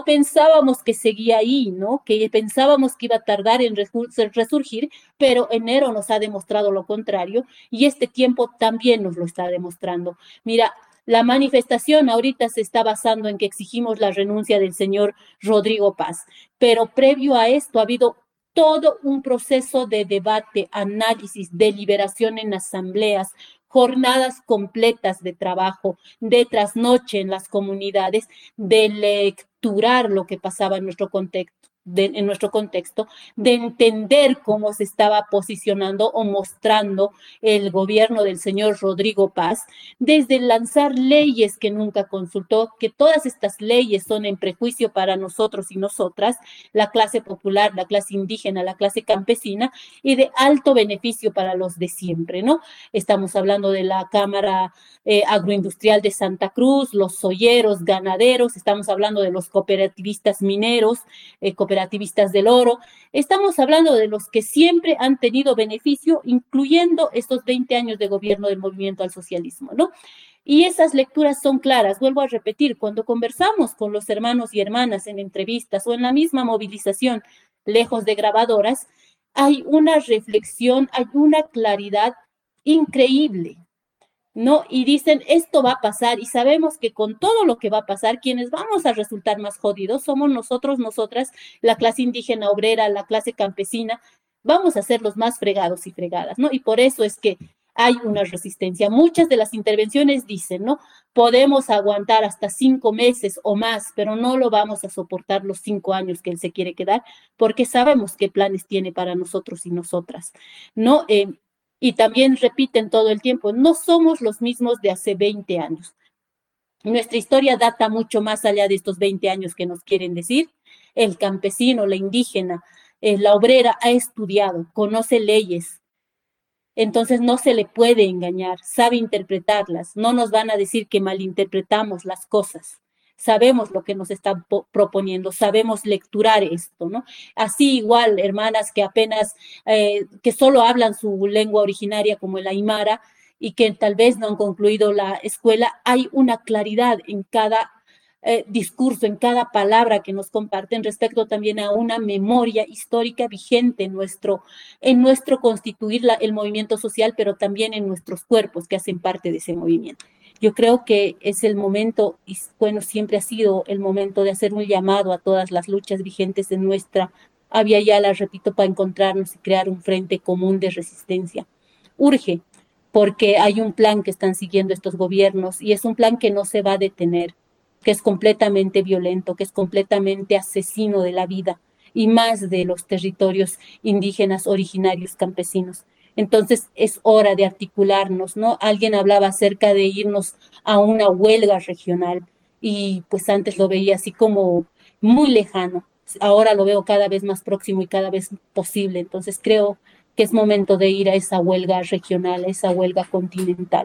pensábamos que seguía ahí, ¿no? Que pensábamos que iba a tardar en resurgir, pero enero nos ha demostrado lo contrario y este tiempo también nos lo está demostrando. Mira, la manifestación ahorita se está basando en que exigimos la renuncia del señor Rodrigo Paz, pero previo a esto ha habido todo un proceso de debate, análisis, deliberación en asambleas, jornadas completas de trabajo, de trasnoche en las comunidades, de lecturar lo que pasaba en nuestro contexto. En nuestro contexto, de entender cómo se estaba posicionando o mostrando el gobierno del señor Rodrigo Paz, desde lanzar leyes que nunca consultó, que todas estas leyes son en prejuicio para nosotros y nosotras, la clase popular, la clase indígena, la clase campesina, y de alto beneficio para los de siempre, ¿no? Estamos hablando de la Cámara Agroindustrial de Santa Cruz, los solleros, ganaderos, estamos hablando de los cooperativistas mineros, cooperativistas del oro, estamos hablando de los que siempre han tenido beneficio, incluyendo estos 20 años de gobierno del movimiento al socialismo, ¿no? Y esas lecturas son claras, vuelvo a repetir, cuando conversamos con los hermanos y hermanas en entrevistas o en la misma movilización, lejos de grabadoras, hay una reflexión, hay una claridad increíble, ¿no? Y dicen, esto va a pasar y sabemos que con todo lo que va a pasar, quienes vamos a resultar más jodidos somos nosotros, nosotras, la clase indígena obrera, la clase campesina, vamos a ser los más fregados y fregadas, ¿no? Y por eso es que hay una resistencia. Muchas de las intervenciones dicen, ¿no? Podemos aguantar hasta 5 meses o más, pero no lo vamos a soportar los 5 años que él se quiere quedar, porque sabemos qué planes tiene para nosotros y nosotras, ¿no? Y también repiten todo el tiempo, no somos los mismos de hace 20 años. Nuestra historia data mucho más allá de estos 20 años que nos quieren decir. El campesino, la indígena, la obrera ha estudiado, conoce leyes, entonces no se le puede engañar, sabe interpretarlas, no nos van a decir que malinterpretamos las cosas. Sabemos lo que nos están proponiendo, sabemos lecturar esto, ¿no? Así igual, hermanas que apenas, que solo hablan su lengua originaria como el aymara y que tal vez no han concluido la escuela, hay una claridad en cada discurso, en cada palabra que nos comparten respecto también a una memoria histórica vigente en nuestro constituir el movimiento social, pero también en nuestros cuerpos que hacen parte de ese movimiento. Yo creo que es el momento, y bueno, siempre ha sido el momento de hacer un llamado a todas las luchas vigentes en nuestra Avia Yala, repito, para encontrarnos y crear un frente común de resistencia. Urge, porque hay un plan que están siguiendo estos gobiernos y es un plan que no se va a detener, que es completamente violento, que es completamente asesino de la vida y más de los territorios indígenas originarios campesinos. Entonces es hora de articularnos, ¿no? Alguien hablaba acerca de irnos a una huelga regional y pues antes lo veía así como muy lejano. Ahora lo veo cada vez más próximo y cada vez posible. Entonces creo que es momento de ir a esa huelga regional, a esa huelga continental.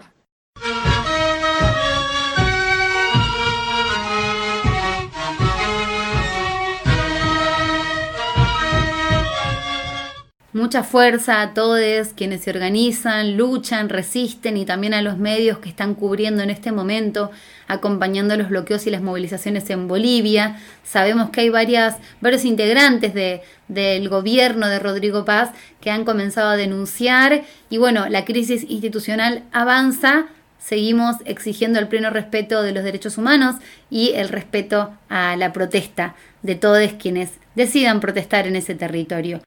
Mucha fuerza a todos quienes se organizan, luchan, resisten y también a los medios que están cubriendo en este momento, acompañando los bloqueos y las movilizaciones en Bolivia. Sabemos que hay varios integrantes del gobierno de Rodrigo Paz que han comenzado a denunciar y bueno, la crisis institucional avanza. Seguimos exigiendo el pleno respeto de los derechos humanos y el respeto a la protesta de todos quienes decidan protestar en ese territorio.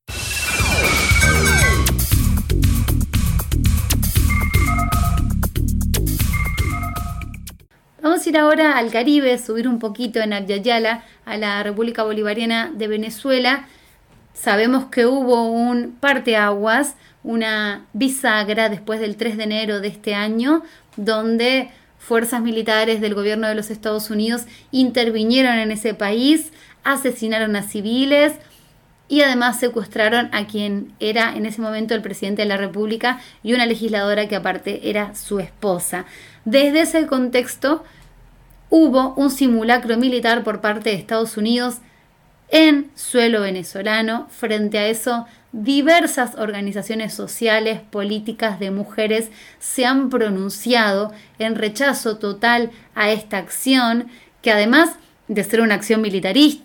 Vamos a ir ahora al Caribe, subir un poquito en Abya Yala, a la República Bolivariana de Venezuela. Sabemos que hubo un parteaguas, una bisagra después del 3 de enero de este año, donde fuerzas militares del gobierno de los Estados Unidos intervinieron en ese país, asesinaron a civiles y además secuestraron a quien era en ese momento el presidente de la República y una legisladora que aparte era su esposa. Desde ese contexto hubo un simulacro militar por parte de Estados Unidos en suelo venezolano. Frente a eso, diversas organizaciones sociales, políticas de mujeres se han pronunciado en rechazo total a esta acción, que además de ser una acción militarista,